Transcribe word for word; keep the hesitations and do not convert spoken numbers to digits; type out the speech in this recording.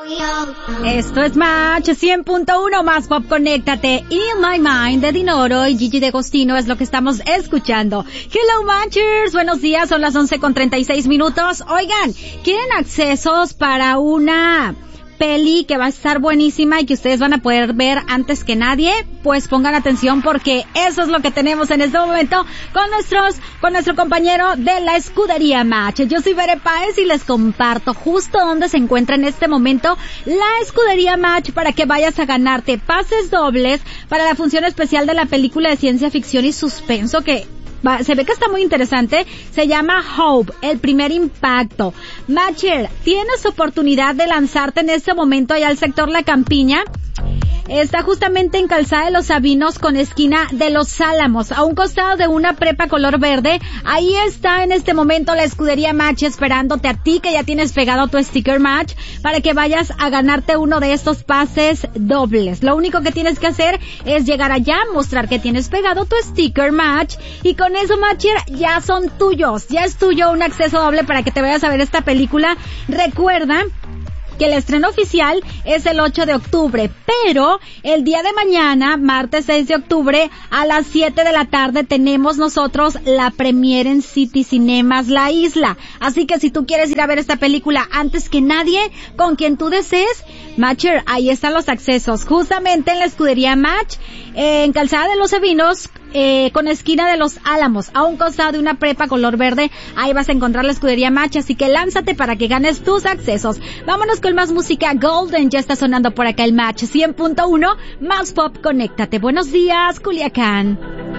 Esto es Match cien punto uno más pop, conéctate. In My Mind de Dinoro y Gigi D'Agostino es lo que estamos escuchando. Hello Matchers, buenos días, son las once con treinta y seis minutos. Oigan, ¿quieren accesos para una peli que va a estar buenísima y que ustedes van a poder ver antes que nadie? Pues pongan atención porque eso es lo que tenemos en este momento con nuestros, con nuestro compañero de la escudería Match. Yo soy Bere Páez y les comparto justo donde se encuentra en este momento la escudería Match para que vayas a ganarte pases dobles para la función especial de la película de ciencia ficción y suspenso que Va, se ve que está muy interesante. Se llama Hope, el primer impacto. Matcher, tienes oportunidad de lanzarte en este momento allá al sector La Campiña. Está justamente en Calzada de los Sabinos con esquina de Los Álamos, a un costado de una prepa color verde. Ahí está en este momento la escudería Match esperándote a ti que ya tienes pegado tu sticker Match para que vayas a ganarte uno de estos pases dobles. Lo único que tienes que hacer es llegar allá, mostrar que tienes pegado tu sticker Match y con eso, Matcher, ya son tuyos. Ya es tuyo un acceso doble para que te vayas a ver esta película. Recuerda que el estreno oficial es el ocho de octubre, pero el día de mañana, martes seis de octubre, a las siete de la tarde tenemos nosotros la premiere en City Cinemas La Isla. Así que si tú quieres ir a ver esta película antes que nadie, con quien tú desees, Matcher, ahí están los accesos, justamente en la escudería Match, eh, en Calzada de los Sabinos, eh, con esquina de Los Álamos, a un costado de una prepa color verde. Ahí vas a encontrar la escudería Match, así que lánzate para que ganes tus accesos. Vámonos con más música. Golden ya está sonando por acá el Match cien punto uno más pop, conéctate. Buenos días, Culiacán.